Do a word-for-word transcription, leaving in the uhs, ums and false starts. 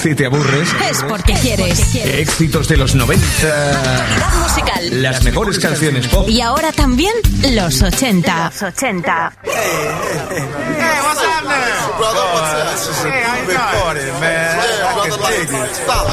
Si te aburres, es porque quieres. Éxitos de los noventa. Actualidad musical. Las mejores canciones pop. Y ahora también los ochenta. Los ochenta. Hey, what's happening? Brother, what's up? Hey, how you doing? Man. Yeah, brother, like, stop.